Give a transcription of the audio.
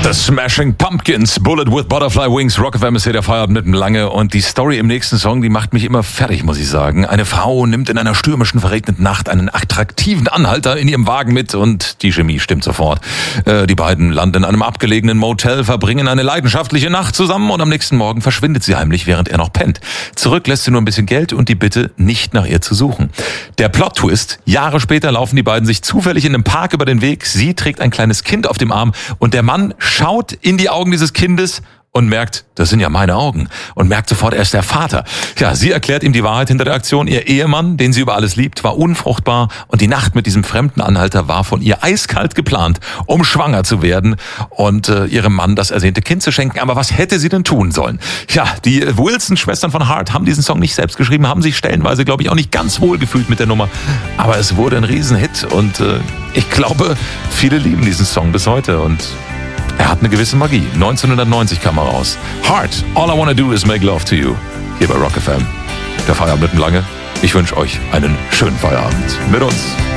The Smashing Pumpkins, Bullet with Butterfly Wings, Rock FM ist hier der Feierabend mit dem Lange. Und die Story im nächsten Song, die macht mich immer fertig, muss ich sagen. Eine Frau nimmt in einer stürmischen, verregneten Nacht einen attraktiven Anhalter in ihrem Wagen mit und die Chemie stimmt sofort. Die beiden landen in einem abgelegenen Motel, verbringen eine leidenschaftliche Nacht zusammen und am nächsten Morgen verschwindet sie heimlich, während er noch pennt. Zurück lässt sie nur ein bisschen Geld und die Bitte, nicht nach ihr zu suchen. Der Plot-Twist: Jahre später laufen die beiden sich zufällig in einem Park über den Weg. Sie trägt ein kleines Kind auf dem Arm und der Mann schaut in die Augen dieses Kindes und merkt, das sind ja meine Augen, und merkt sofort, er ist der Vater. Ja, sie erklärt ihm die Wahrheit hinter der Aktion. Ihr Ehemann, den sie über alles liebt, war unfruchtbar und die Nacht mit diesem fremden Anhalter war von ihr eiskalt geplant, um schwanger zu werden und ihrem Mann das ersehnte Kind zu schenken. Aber was hätte sie denn tun sollen? Ja, die Wilson-Schwestern von Heart haben diesen Song nicht selbst geschrieben, haben sich stellenweise, glaube ich, auch nicht ganz wohl gefühlt mit der Nummer. Aber es wurde ein Riesenhit und ich glaube, viele lieben diesen Song bis heute und er hat eine gewisse Magie. 1990 kam er raus. Heart, All I Wanna Do Is Make Love to You. Hier bei Rock FM. Der Feierabend mit dem Lange. Ich wünsche euch einen schönen Feierabend mit uns.